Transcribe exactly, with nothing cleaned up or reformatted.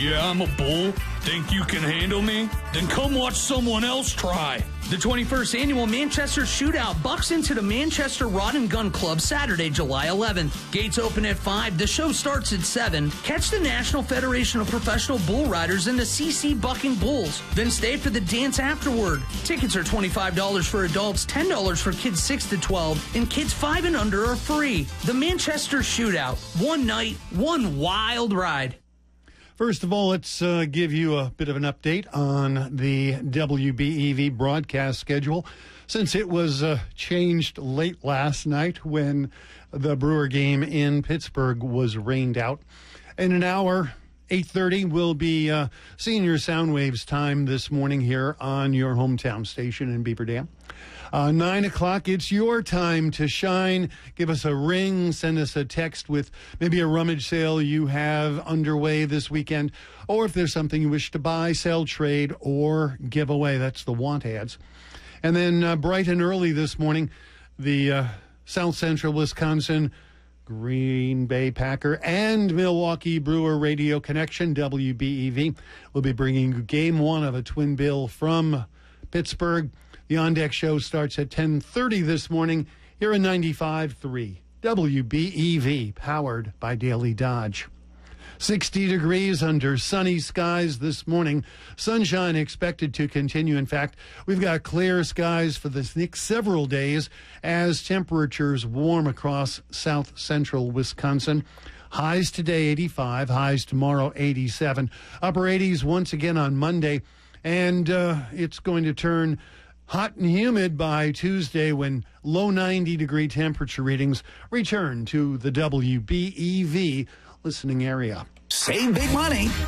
Yeah, I'm a bull. Think you can handle me? Then come watch someone else try. The twenty-first Annual Manchester Shootout bucks into the Manchester Rod and Gun Club Saturday, July eleventh. Gates open at five. The show starts at seven. Catch the National Federation of Professional Bull Riders and the C C Bucking Bulls. Then stay for the dance afterward. Tickets are twenty-five dollars for adults, ten dollars for kids six to twelve, and kids five and under are free. The Manchester Shootout. One night, one wild ride. First of all, let's uh, give you a bit of an update on the W B E V broadcast schedule, since it was uh, changed late last night when the Brewer game in Pittsburgh was rained out. In an hour, eight thirty will be uh, Senior Soundwaves time this morning here on your hometown station in Beaver Dam. Uh, nine o'clock, it's your time to shine. Give us a ring, send us a text with maybe a rummage sale you have underway this weekend, or if there's something you wish to buy, sell, trade, or give away. That's the want ads. And then uh, bright and early this morning, the uh, South Central Wisconsin Green Bay Packer and Milwaukee Brewer Radio Connection, W B E V, will be bringing you game one of a twin bill from Pittsburgh. The On Deck show starts at ten thirty this morning here in ninety-five point three W B E V, powered by Daily Dodge. sixty degrees under sunny skies this morning. Sunshine expected to continue. In fact, we've got clear skies for the next several days as temperatures warm across south central Wisconsin. Highs today eighty-five, highs tomorrow eighty-seven. Upper eighties once again on Monday, and uh, it's going to turn hot and humid by Tuesday when low ninety degree temperature readings return to the W B E V listening area. Save big money